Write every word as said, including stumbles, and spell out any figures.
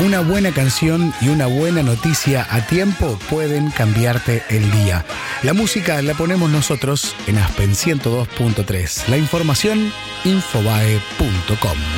Una buena canción y una buena noticia a tiempo pueden cambiarte el día. La música la ponemos nosotros en Aspen ciento dos punto tres. La información, infobae punto com.